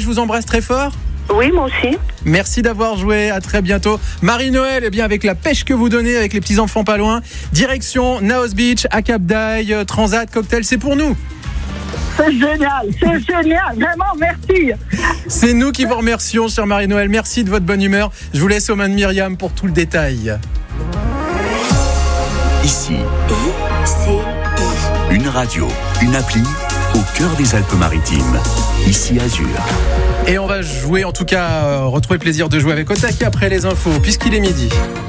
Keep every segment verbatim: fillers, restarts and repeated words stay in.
je vous embrasse très fort. Oui, moi aussi. Merci d'avoir joué, à très bientôt. Marie-Noël, eh bien avec la pêche que vous donnez avec les petits-enfants pas loin, direction Naos Beach, à Cap d'Aille, Transat, cocktail, c'est pour nous. C'est génial, c'est génial, vraiment, merci. C'est nous qui vous remercions, chère Marie-Noël. Merci de votre bonne humeur. Je vous laisse aux mains de Myriam pour tout le détail. Ici, I C I. une radio, une appli au cœur des Alpes-Maritimes. Ici Azur. Et on va jouer, en tout cas, euh, retrouver le plaisir de jouer avec Otaki après les infos, puisqu'il est midi.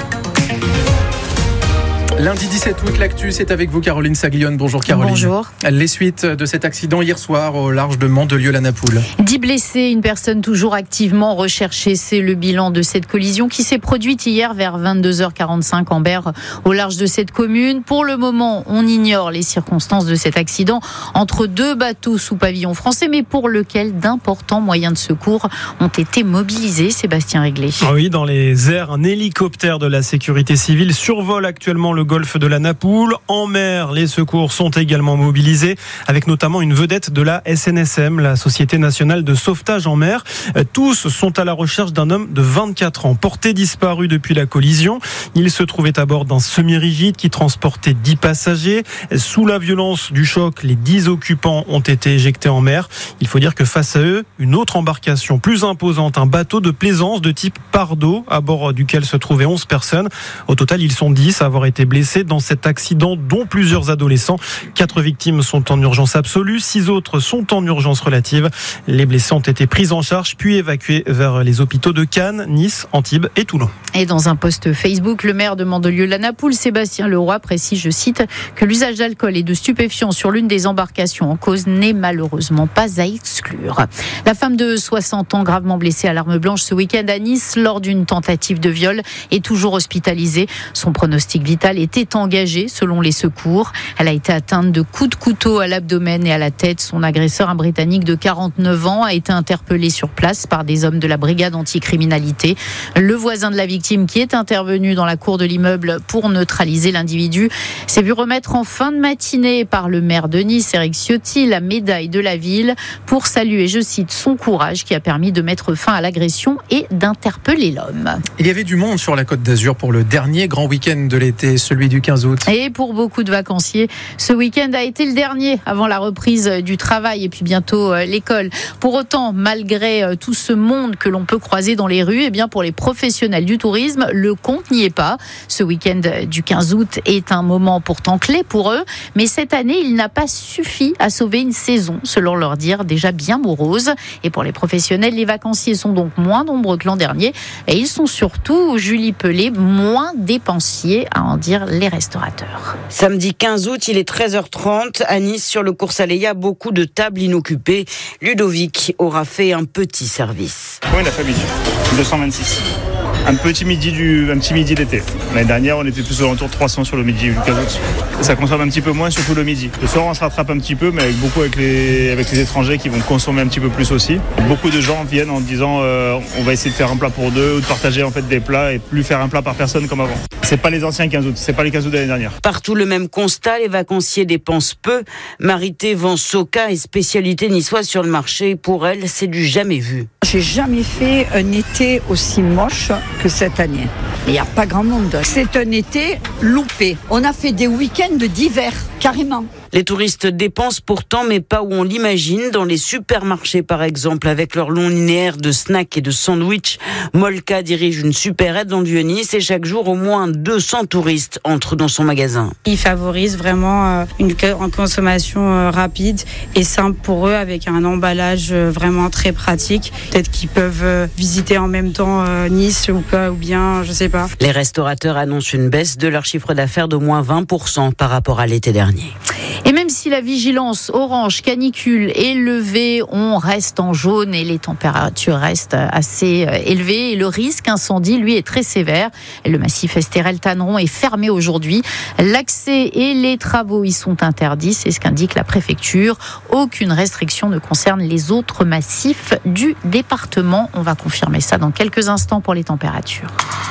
Lundi dix-sept août, l'actu, c'est avec vous Caroline Saglione. Bonjour Caroline. Bonjour. Les suites de cet accident hier soir au large de Mandelieu-la-Napoule. dix blessés, une personne toujours activement recherchée. C'est le bilan de cette collision qui s'est produite hier vers vingt-deux heures quarante-cinq en mer au large de cette commune. Pour le moment, on ignore les circonstances de cet accident entre deux bateaux sous pavillon français, mais pour lequel d'importants moyens de secours ont été mobilisés. Sébastien Réglé. Ah oui, dans les airs, un hélicoptère de la sécurité civile survole actuellement le golfe de la Napoule. En mer, les secours sont également mobilisés, avec notamment une vedette de la S N S M, la Société nationale de sauvetage en mer. Tous sont à la recherche d'un homme de vingt-quatre ans, porté disparu depuis la collision. Il se trouvait à bord d'un semi-rigide qui transportait dix passagers. Sous la violence du choc, les dix occupants ont été éjectés en mer. Il faut dire que face à eux, une autre embarcation plus imposante, un bateau de plaisance de type Pardo, à bord duquel se trouvaient onze personnes. Au total, ils sont dix à avoir été blessés dans cet accident, dont plusieurs adolescents. Quatre victimes sont en urgence absolue, six autres sont en urgence relative. Les blessés ont été pris en charge puis évacués vers les hôpitaux de Cannes, Nice, Antibes et Toulon. Et dans un post Facebook, le maire de Mandelieu-la-Napoule, Sébastien Leroy, précise, je cite, que l'usage d'alcool et de stupéfiants sur l'une des embarcations en cause n'est malheureusement pas à exclure. La femme de soixante ans, gravement blessée à l'arme blanche ce week-end à Nice lors d'une tentative de viol, est toujours hospitalisée. Son pronostic vital était engagé selon les secours. Elle a été atteinte de coups de couteau à l'abdomen et à la tête. Son agresseur, un Britannique de quarante-neuf ans, a été interpellé sur place par des hommes de la brigade anticriminalité. Le voisin de la victime, qui est intervenu dans la cour de l'immeuble pour neutraliser l'individu, s'est vu remettre en fin de matinée par le maire de Nice, Éric Ciotti, la médaille de la ville pour saluer, je cite, son courage qui a permis de mettre fin à l'agression et d'interpeller l'homme. Il y avait du monde sur la Côte d'Azur pour le dernier grand week-end de l'été, celui du quinze août. Et pour beaucoup de vacanciers, ce week-end a été le dernier avant la reprise du travail et puis bientôt l'école. Pour autant, malgré tout ce monde que l'on peut croiser dans les rues, eh bien pour les professionnels du tourisme, le compte n'y est pas. Ce week-end du quinze août est un moment pourtant clé pour eux, mais cette année, il n'a pas suffi à sauver une saison, selon leur dire, déjà bien morose. Et pour les professionnels, les vacanciers sont donc moins nombreux que l'an dernier et ils sont surtout, Julie Pelé, moins dépensiers, à en dire les restaurateurs. Samedi quinze août, il est treize heures trente. À Nice, sur le cours Saléa, beaucoup de tables inoccupées. Ludovic aura fait un petit service. Oui, la famille, deux cent vingt-six. Un petit midi du, un petit midi d'été. L'année dernière, on était plus aux alentours de trois cents sur le midi du quinze août. Ça consomme un petit peu moins, surtout le midi. Le soir, on se rattrape un petit peu, mais avec beaucoup avec les, avec les étrangers qui vont consommer un petit peu plus aussi. Beaucoup de gens viennent en disant euh, on va essayer de faire un plat pour deux ou de partager en fait des plats et plus faire un plat par personne comme avant. C'est pas les anciens quinze août, c'est pas les quinze août de l'année dernière. Partout le même constat, les vacanciers dépensent peu. Marité vend soca et spécialité niçoise sur le marché. Pour elle, c'est du jamais vu. J'ai jamais fait un été aussi moche que cette année. Il n'y a pas grand monde. C'est un été loupé. On a fait des week-ends d'hiver, carrément. Les touristes dépensent pourtant, mais pas où on l'imagine. Dans les supermarchés, par exemple, avec leur long linéaire de snacks et de sandwichs. Molka dirige une supérette dans le Vieux-Nice et chaque jour, au moins deux cents touristes entrent dans son magasin. Ils favorisent vraiment une consommation rapide et simple pour eux, avec un emballage vraiment très pratique. Peut-être qu'ils peuvent visiter en même temps Nice ou pas, ou bien, je sais pas. Les restaurateurs annoncent une baisse de leur chiffre d'affaires d'au moins vingt pour cent par rapport à l'été dernier. Et même si la vigilance orange canicule est levée, on reste en jaune et les températures restent assez élevées. Et le risque incendie, lui, est très sévère. Le massif Estérel-Tanneron est fermé aujourd'hui. L'accès et les travaux y sont interdits, c'est ce qu'indique la préfecture. Aucune restriction ne concerne les autres massifs du département. On va confirmer ça dans quelques instants pour les températures.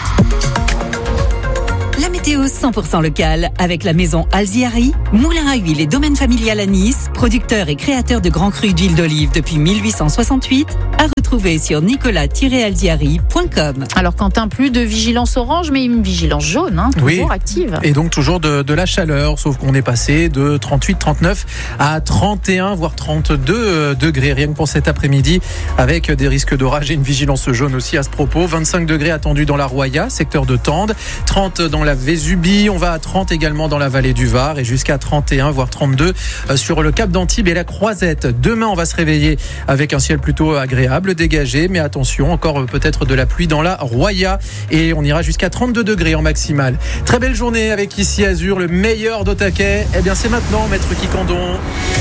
La météo cent pour cent locale avec la maison Alziari, moulin à huile et domaine familial à Nice, producteur et créateur de grands crus d'huile d'olive depuis mille huit cent soixante-huit, à retrouver sur nicolas tiret alziari point com. Alors Quentin, plus de vigilance orange, mais une vigilance jaune, hein, toujours oui. active. Et donc toujours de, de la chaleur, sauf qu'on est passé de trente-huit, trente-neuf à trente et un, voire trente-deux degrés, rien que pour cet après-midi, avec des risques d'orage et une vigilance jaune aussi à ce propos. vingt-cinq degrés attendus dans la Roya, secteur de Tende, trente dans la Vésubie, on va à trente également dans la vallée du Var et jusqu'à trente et un, voire trente-deux sur le Cap d'Antibes et la Croisette. Demain, on va se réveiller avec un ciel plutôt agréable, dégagé, mais attention, encore peut-être de la pluie dans la Roya et on ira jusqu'à trente-deux degrés en maximal. Très belle journée avec ici Azur, le meilleur d'Otaquet. Eh bien, c'est maintenant, Maître Quiquendon.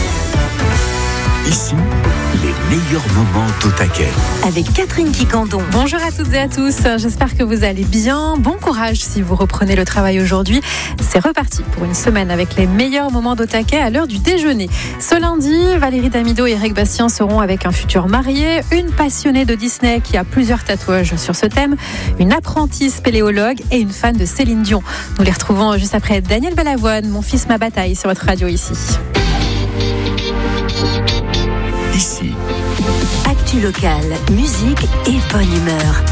Ici, les meilleurs moments d'Otaquet. Avec Catherine Quiquendon. Bonjour à toutes et à tous, j'espère que vous allez bien. Bon courage si vous reprenez le travail aujourd'hui. C'est reparti pour une semaine avec les meilleurs moments d'Otaquet à l'heure du déjeuner. Ce lundi, Valérie Damido et Eric Bastien seront avec un futur marié, une passionnée de Disney qui a plusieurs tatouages sur ce thème, une apprentie spéléologue et une fan de Céline Dion. Nous les retrouvons juste après Daniel Balavoine, Mon fils, ma bataille sur votre radio ici. Ici. Actu locale, musique et bonne humeur.